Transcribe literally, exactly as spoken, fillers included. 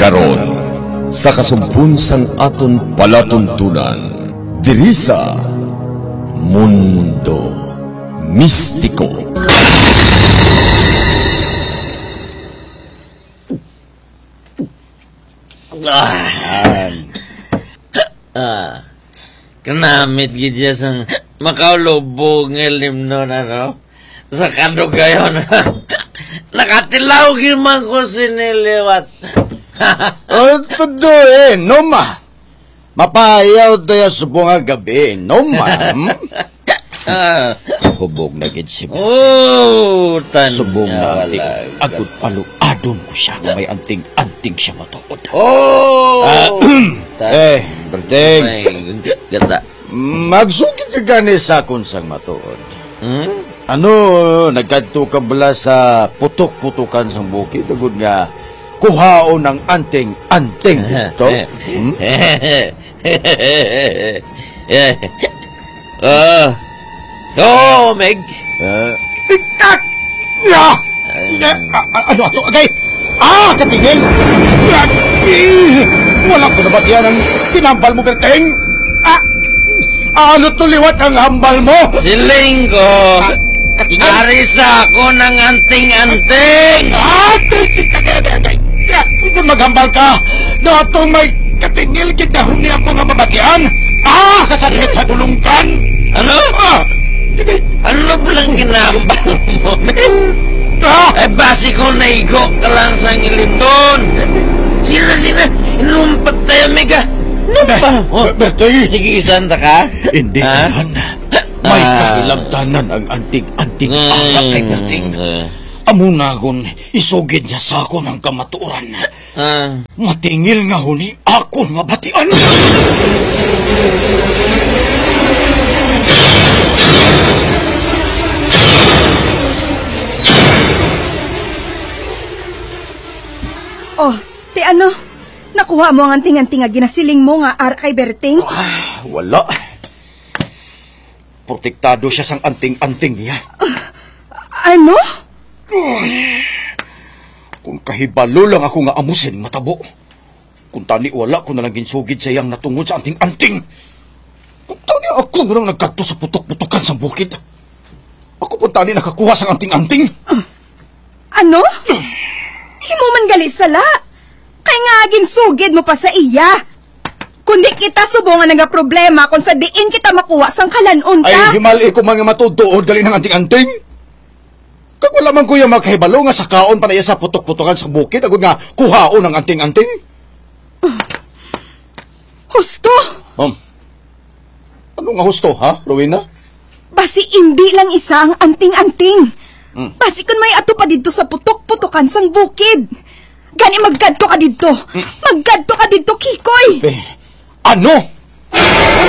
karon sa kasumpon sang aton palatuntunan diri sa Mundo Mistiko. Ah, ah, kanamit gidya sang makaulubog ng limnon, ano? Sa kadugayon. Nakatilaw giman ko siniliwat. Oh, todo eh, no ma. Mapayaw tayo sa bunga gabi, no ma'am. Ah, Hubog na gid si mo. oh, tan. Subong na anting. Agud paluadon ko siya nga may anting-anting siya matuod. Oh! Ah, tan- eh, Berting, Ay, ganda. magsugid ka gani sa akon sang matuod. Hmm? Ano, nagkadto ka bala sa putok-putukan sang bukid, agud nga kuhaon ng anting-anting dito. Hmm? Oh. Oh, Meg. Uh, Ikat! Ya! Ano ato? Agay! Ah! Katingin! Eh, wala ko na ba't yan ang tinambal mo, Berting? Ah! Ano tuliwat ang hambal mo? Siling ko. Katingin! Arisa ako ng anting-anting. Ah! Kung maghambal ka, dato may katingil kita huni ako nga mabagyan. Ah! Kasakit sa gulungkan! Ano? Ah! Ano palang ginambal mo? Ah! Eh, basi ko naigo ka lang sa ngilindon. Sina, sina, inumpat tayo, Mega. Numpang mo. Berting! Sige, isanda ka? Hindi Ha? naman. May Ah. kahilabtanan ang anting-anting akak kay Berting. Mm. Amo na kung isugid niya sa ako ng kamaturan. Ah. Matingil nga huni ako nga batian. Oh, ti ano? Nakuha mo ang anting-anting nga ginasiling mo nga ar kay Berting? Ah, wala. Protektado siya sang anting-anting niya. Ano? Kung kahibalo lang ako nga amusin matabo. Kung tani wala ko na lang ginsugid sa iyang natungod sa anting-anting. Kung tani ako nga lang nagkadto sa putok-putokan sa bukid. Ako po tani nakakuha sa anting-anting. Ano? Himo man gali sala. Kay nga aging sugid mo pa sa iya. Kundi kita subongan nga problema kung sa diin kita makuha sang kalanon ka. Ay, himali ko mga matutuod gali ng anting-anting. Kag wala man kuya magkahibalo nga sa kaon pa na iya sa putok-putokan sa bukid. Agad nga kuhaon ng anting-anting. Husto? Um, ano nga husto, ha, Rowena? Basi hindi lang isa ang anting-anting. Hmm. Basi kun may ato pa dito sa putok-putokan sang bukid. Gani maggadto ka dito. Maggadto ka dito, Kikoy. Eh, ano?